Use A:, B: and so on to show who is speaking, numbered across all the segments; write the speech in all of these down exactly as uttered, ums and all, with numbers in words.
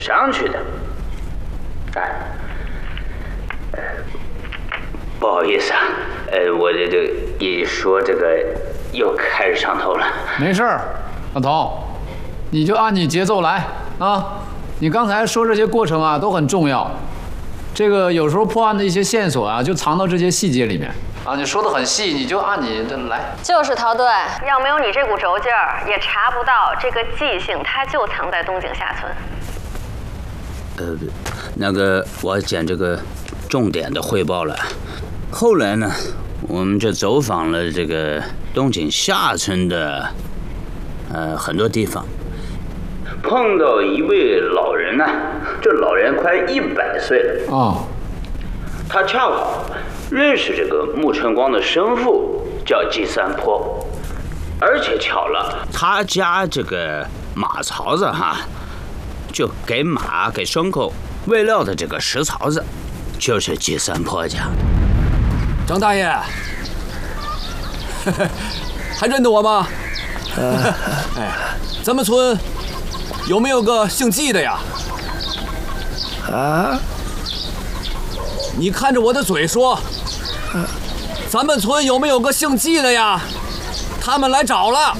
A: 上去的。哎，呃，不好意思啊，呃，我这这一说这个又开始上头了。
B: 没事儿，老头，你就按你节奏来啊。你刚才说这些过程啊都很重要，这个有时候破案的一些线索啊就藏到这些细节里面啊。你说的很细，你就按你的来。
C: 就是陶队，要没有你这股轴劲儿，也查不到这个纪姓，他就藏在东井下村。
A: 呃，那个我讲这个重点的汇报了。后来呢，我们就走访了这个东井下村的呃很多地方。碰到一位老人呢、啊，这老人快一百岁了啊、哦。他恰好认识这个木春光的生父，叫季三坡，而且巧了，他家这个马槽子哈，就给马给牲口喂料的这个食槽子，就是季三坡家。
D: 张大爷，还认得我吗？哎，咱们村有没有个姓季的呀？
E: 啊？
D: 你看着我的嘴说，咱们村有没有个姓季的呀？他们来找了。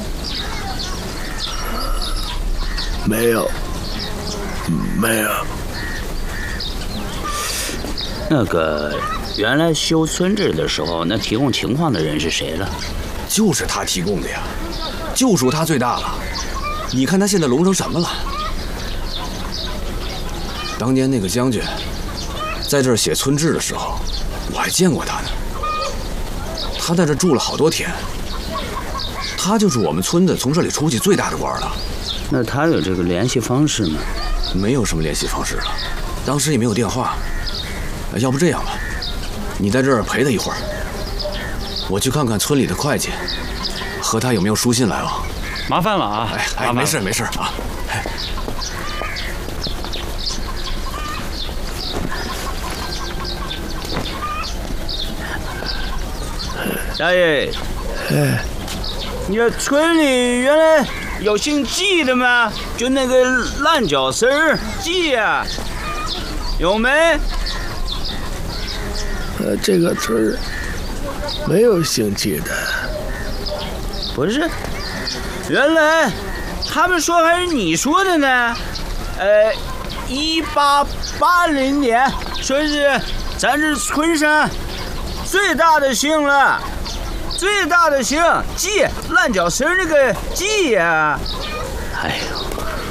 E: 没有，没有。
A: 那个原来修村子的时候，那提供情况的人是谁了？
D: 就是他提供的呀，就属他最大了。你看他现在聋成什么了？当年那个将军在这儿写村志的时候，我还见过他呢。他在这住了好多天。他就是我们村子从这里出去最大的官了。
A: 那他有这个联系方式吗？
D: 没有什么联系方式了，当时也没有电话。要不这样吧，你在这儿陪他一会儿，我去看看村里的会计，和他有没有书信来往。
F: 麻烦了啊！
D: 哎哎，没事没事啊。哎，
A: 大爷，
E: 哎，
A: 你这村里原来有姓季的吗？就那个烂脚丝儿季呀，有没？
E: 呃，这个村儿没有姓季的。
A: 不是，原来他们说还是你说的呢。呃，一八八零年说是咱这村上最大的姓了，最大的姓季，烂脚丝那个季呀。哎呦，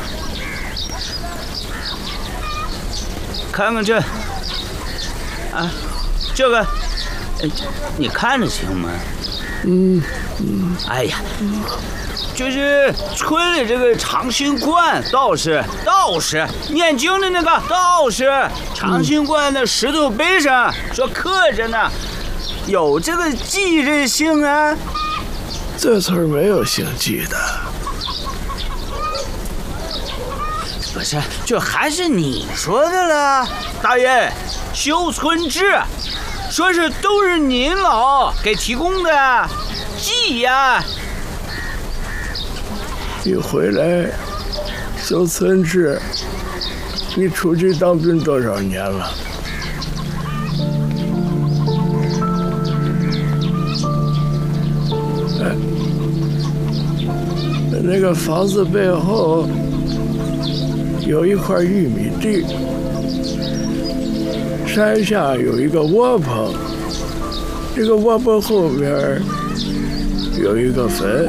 A: 看看这，啊，这个，你看着行吗？
E: 嗯嗯。
A: 哎呀，就是村里这个长兴观道士，道士念经的那个道士，长兴观的石头碑上说刻着呢，有这个季这姓啊。
E: 这村没有姓季的。
A: 不是，这还是你说的了，大爷，修村志，说是都是您老给提供的。季呀，
E: 你回来修村志，你出去当兵多少年了？哎，那个房子背后有一块玉米地，山下有一个窝棚，这个窝棚后边有一个坟，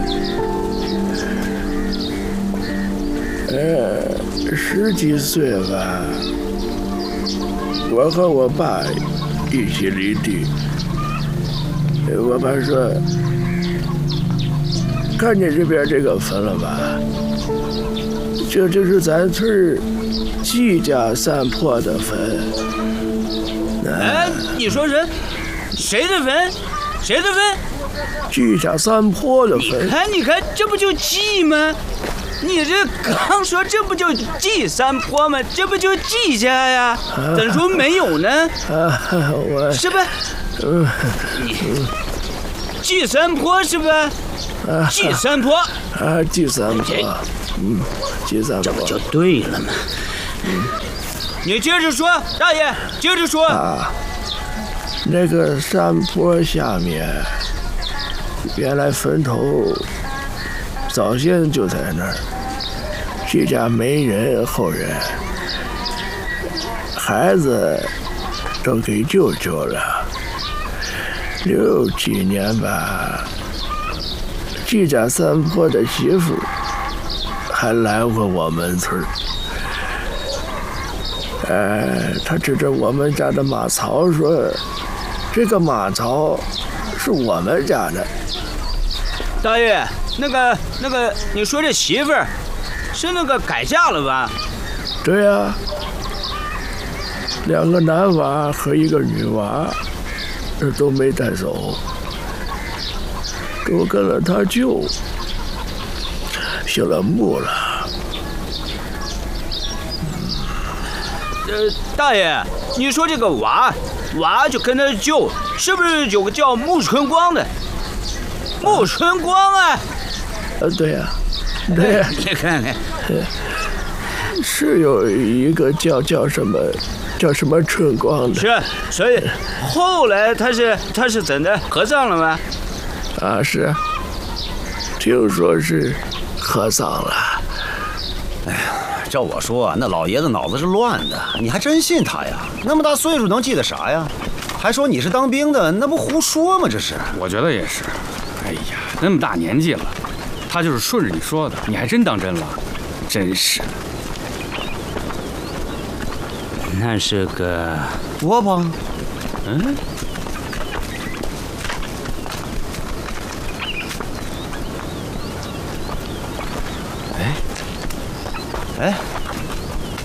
E: 呃，十几岁吧，我和我爸一起犁地。我爸说：“看见这边这个坟了吧？这就是咱村季家三坡的坟。”
A: 哎，你说人谁的坟？谁的坟？
E: 季家三坡的坟。
A: 你看，你看，这不就季吗？你这刚说这不就季三坡吗？这不就季家呀？怎说没有呢？
E: 啊，我
A: 是吧？
E: 嗯，
A: 你季三坡是吧？季三坡
E: 啊，季三坡，嗯，季三坡，
A: 这不就对了吗？ 你接着说，大爷，接着说。
E: 啊，那个山坡下面，原来坟头早先就在那儿，这家没人后人，孩子都给救救了。六几年吧，这家山坡的媳妇还来过我们村儿。哎，他指着我们家的马槽说：“这个马槽是我们家的。”
A: 大爷，那个那个，你说这媳妇儿是那个改嫁了吧？
E: 对呀、啊，两个男娃和一个女娃，都没带走，都跟了他舅，姓了穆了。
A: 呃，大爷，你说这个娃娃就跟他舅，是不是有个叫穆春光的？穆春光啊！
E: 呃，对呀、啊，对呀、啊，
A: 你看看，
E: 是有一个叫叫什么，叫什么春光的。
A: 是，所以后来他是他是怎的合葬了吗？
E: 啊，是，听说是合葬了。
F: 哎呀，照我说，那老爷子脑子是乱的，你还真信他呀？那么大岁数能记得啥呀？还说你是当兵的，那不胡说吗？这是。
G: 我觉得也是。哎呀，那么大年纪了，他就是顺着你说的，你还真当真了，真是。
A: 那是个
F: 窝棚。
A: 嗯。
F: 哎，哎。